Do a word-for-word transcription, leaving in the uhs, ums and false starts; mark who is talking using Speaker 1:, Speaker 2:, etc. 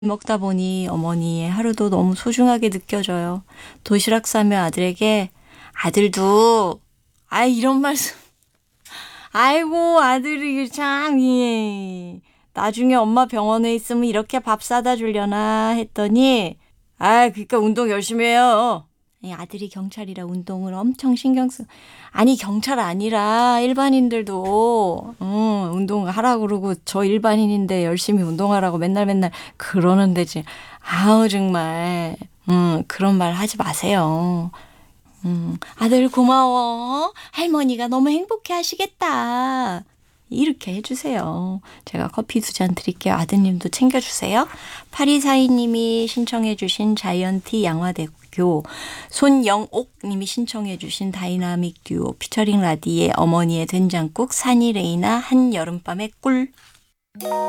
Speaker 1: 먹다 보니 어머니의 하루도 너무 소중하게 느껴져요. 도시락 싸며 아들에게 아들도 아 이런 말씀 아이고 아들이 참 예. 나중에 엄마 병원에 있으면 이렇게 밥 사다 주려나 했더니 아 그러니까 운동 열심히 해요. 이 아들이 경찰이라 운동을 엄청 신경 쓰. 아니 경찰 아니라 일반인들도 어, 운동하라고 그러고 저 일반인인데 열심히 운동하라고 맨날 맨날 그러는 데지. 아우 정말 음, 그런 말 하지 마세요. 음, 아들 고마워. 할머니가 너무 행복해 하시겠다. 이렇게 해주세요. 제가 커피 두 잔 드릴게요. 아드님도 챙겨주세요. 팔이사이 님이 신청해 주신 자이언티 양화대교, 손영옥 님이 신청해 주신 다이나믹 듀오 피처링 라디의 어머니의 된장국, 산이 레이나 한여름밤의 꿀.